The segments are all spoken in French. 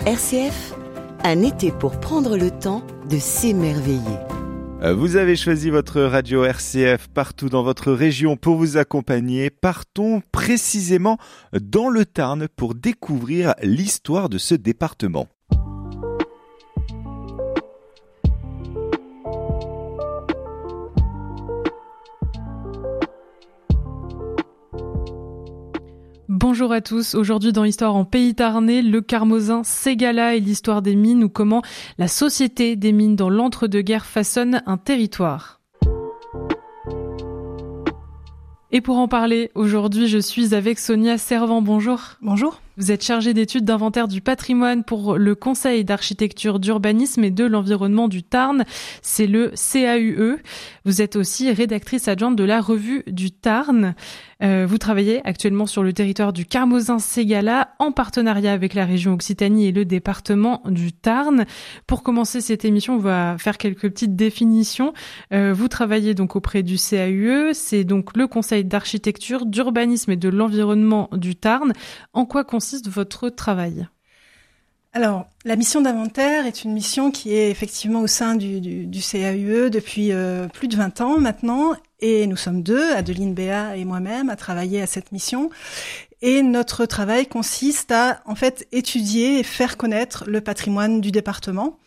RCF, un été pour prendre le temps de s'émerveiller. Vous avez choisi votre radio RCF partout dans votre région pour vous accompagner. Partons précisément dans le Tarn pour découvrir l'histoire de ce département. Bonjour à tous, aujourd'hui dans Histoire en Pays Tarnais, le Carmozin Ségala et l'histoire des mines ou comment la société des mines dans l'entre-deux-guerres façonne un territoire. Et pour en parler, aujourd'hui je suis avec Sonia Servant, bonjour. Bonjour. Vous êtes chargée d'études d'inventaire du patrimoine pour le Conseil d'architecture, d'urbanisme et de l'environnement du Tarn, c'est le CAUE. Vous êtes aussi rédactrice adjointe de la revue du Tarn. Vous travaillez actuellement sur le territoire du Carmozin Ségala en partenariat avec la région Occitanie et le département du Tarn. Pour commencer cette émission, on va faire quelques petites définitions. Vous travaillez donc auprès du CAUE, c'est donc le Conseil d'architecture, d'urbanisme et de l'environnement du Tarn. En quoi consiste votre travail ? Alors, la mission d'inventaire est une mission qui est effectivement au sein du CAUE depuis plus de 20 ans maintenant. Et nous sommes deux, Adeline Béat et moi-même, à travailler à cette mission. Et notre travail consiste à, en fait, étudier et faire connaître le patrimoine du département.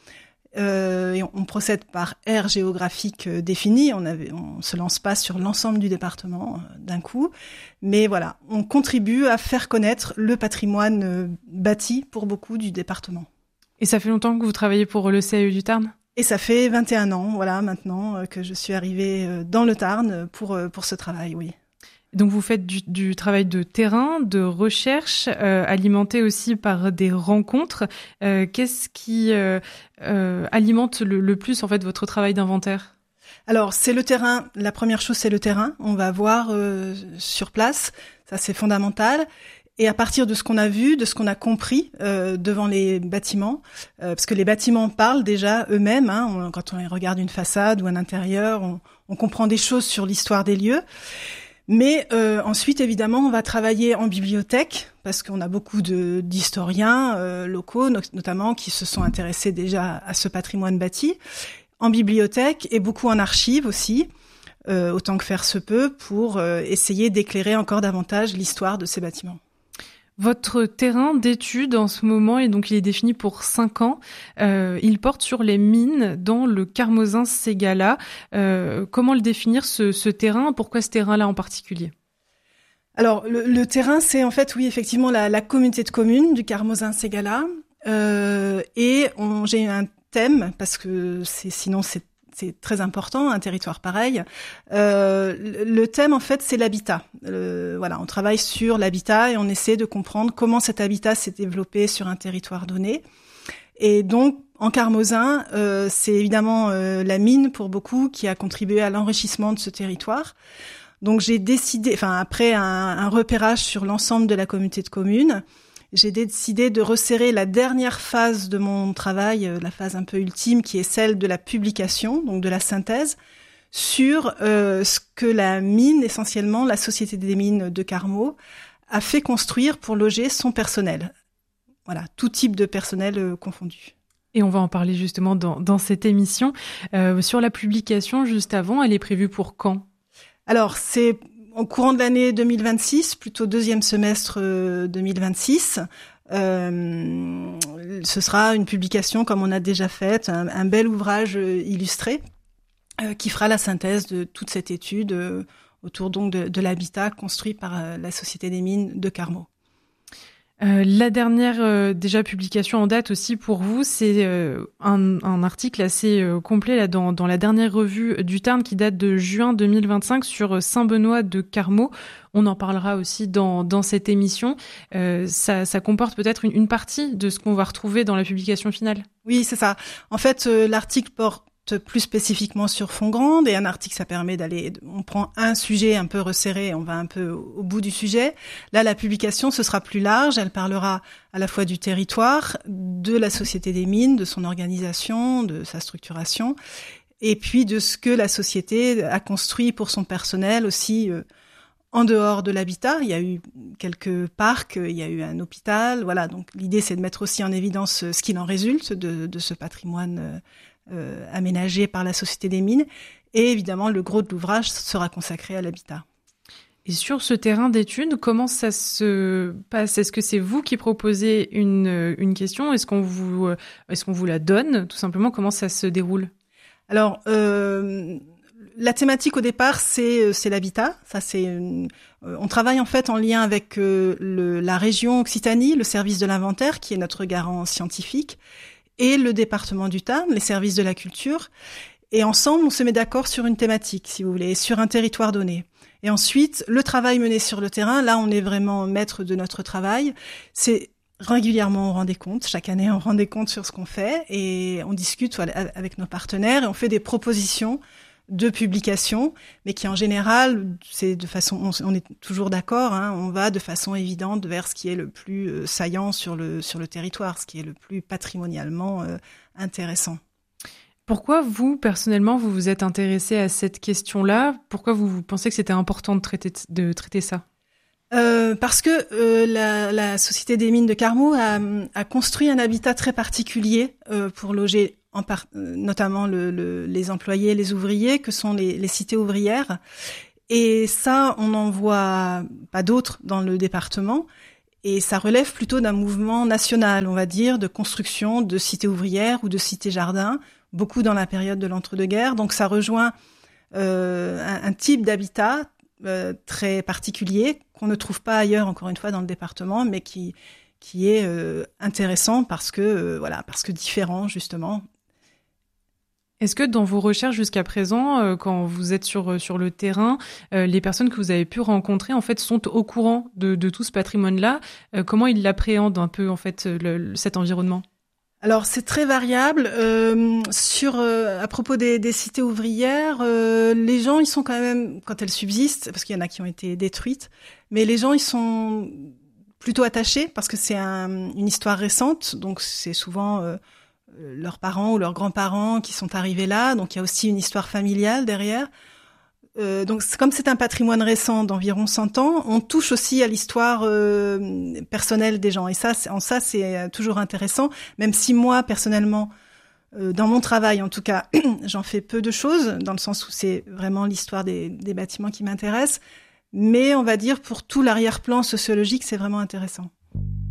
Et on procède par aire géographique définie. On se lance pas sur l'ensemble du département d'un coup, mais voilà, on contribue à faire connaître le patrimoine bâti pour beaucoup du département. Et ça fait longtemps que vous travaillez pour le CAUE du Tarn ? Et ça fait 21 ans, voilà, maintenant que je suis arrivée dans le Tarn pour ce travail, oui. Donc vous faites du travail de terrain, de recherche, alimenté aussi par des rencontres. Qu'est-ce qui alimente le plus en fait votre travail d'inventaire ? Alors c'est le terrain. La première chose c'est le terrain. On va voir sur place. Ça c'est fondamental. Et à partir de ce qu'on a vu, de ce qu'on a compris devant les bâtiments, parce que les bâtiments parlent déjà eux-mêmes. Quand on regarde une façade ou un intérieur, on comprend des choses sur l'histoire des lieux. Mais ensuite, évidemment, on va travailler en bibliothèque parce qu'on a beaucoup d'historiens locaux, notamment, qui se sont intéressés déjà à ce patrimoine bâti. En bibliothèque et beaucoup en archives aussi, autant que faire se peut, pour essayer d'éclairer encore davantage l'histoire de ces bâtiments. Votre terrain d'étude en ce moment, et donc il est défini pour 5 ans, il porte sur les mines dans le Carmozin Ségala. Comment le définir ce terrain ? Pourquoi ce terrain-là en particulier ? Alors le terrain, c'est en fait, oui, effectivement, la communauté de communes du Carmozin Ségala. Et j'ai un thème, parce que sinon c'est très important, un territoire pareil. Le thème, en fait, c'est l'habitat. Voilà, on travaille sur l'habitat et on essaie de comprendre comment cet habitat s'est développé sur un territoire donné. Et donc, en Carmozin, c'est évidemment la mine, pour beaucoup, qui a contribué à l'enrichissement de ce territoire. Donc, j'ai décidé, après un repérage sur l'ensemble de la communauté de communes, j'ai décidé de resserrer la dernière phase de mon travail, la phase un peu ultime, qui est celle de la publication, donc de la synthèse, sur ce que la mine, essentiellement la Société des mines de Carmaux, a fait construire pour loger son personnel. Voilà, tout type de personnel confondu. Et on va en parler justement dans cette émission. Sur la publication, juste avant, elle est prévue pour quand ? Alors, c'est au courant de l'année 2026, plutôt deuxième semestre 2026, ce sera une publication comme on a déjà fait, un bel ouvrage illustré qui fera la synthèse de toute cette étude autour donc de l'habitat construit par la Société des mines de Carmaux. La dernière déjà publication en date aussi pour vous, c'est un article assez complet là dans la dernière revue du Tarn qui date de juin 2025 sur Saint-Benoît de Carmaux. On en parlera aussi dans cette émission. Ça comporte peut-être une partie de ce qu'on va retrouver dans la publication finale. Oui, c'est ça. En fait, l'article porte plus spécifiquement sur Fongrande, et un article, ça permet on prend un sujet un peu resserré, on va un peu au bout du sujet. Là, la publication, ce sera plus large, elle parlera à la fois du territoire, de la Société des mines, de son organisation, de sa structuration, et puis de ce que la société a construit pour son personnel aussi, en dehors de l'habitat. Il y a eu quelques parcs, il y a eu un hôpital. Voilà, donc l'idée, c'est de mettre aussi en évidence ce qu'il en résulte de ce patrimoine aménagé par la Société des Mines. Et évidemment, le gros de l'ouvrage sera consacré à l'habitat. Et sur ce terrain d'étude, comment ça se passe? Est-ce que c'est vous qui proposez une question? Est-ce qu'on vous la donne? Tout simplement, comment ça se déroule? Alors, la thématique au départ, c'est l'habitat. Ça, on travaille en fait en lien avec la région Occitanie, le service de l'inventaire, qui est notre garant scientifique, et le département du Tarn, les services de la culture. Et ensemble, on se met d'accord sur une thématique, si vous voulez, sur un territoire donné. Et ensuite, le travail mené sur le terrain, là, on est vraiment maître de notre travail. C'est régulièrement, on rend des comptes. Chaque année, on rend des comptes sur ce qu'on fait et on discute avec nos partenaires et on fait des propositions de publication, mais qui en général, c'est de façon, on est toujours d'accord, hein, on va de façon évidente vers ce qui est le plus saillant sur le territoire, ce qui est le plus patrimonialement intéressant. Pourquoi vous, personnellement, vous vous êtes intéressé à cette question-là? Pourquoi vous pensez que c'était important de traiter ça? Parce que la Société des Mines de Carmaux a construit un habitat très particulier pour loger notamment les employés, les ouvriers, que sont les cités ouvrières. Et ça, on n'en voit pas d'autres dans le département. Et ça relève plutôt d'un mouvement national, on va dire, de construction de cités ouvrières ou de cités-jardins, beaucoup dans la période de l'entre-deux-guerres. Donc ça rejoint un type d'habitat très particulier qu'on ne trouve pas ailleurs, encore une fois, dans le département, mais qui est intéressant parce que différent, justement. Est-ce que dans vos recherches jusqu'à présent, quand vous êtes sur le terrain, les personnes que vous avez pu rencontrer en fait sont au courant de tout ce patrimoine-là? Comment ils l'appréhendent un peu en fait cet environnement? Alors c'est très variable. À propos des cités ouvrières, les gens ils sont quand même, quand elles subsistent, parce qu'il y en a qui ont été détruites, mais les gens ils sont plutôt attachés parce que c'est une histoire récente, donc c'est souvent leurs parents ou leurs grands-parents qui sont arrivés là, donc il y a aussi une histoire familiale derrière. Donc comme c'est un patrimoine récent d'environ 100 ans, on touche aussi à l'histoire personnelle des gens. Et ça, c'est toujours intéressant, même si moi, personnellement, dans mon travail, en tout cas, j'en fais peu de choses, dans le sens où c'est vraiment l'histoire des bâtiments qui m'intéresse. Mais on va dire, pour tout l'arrière-plan sociologique, c'est vraiment intéressant.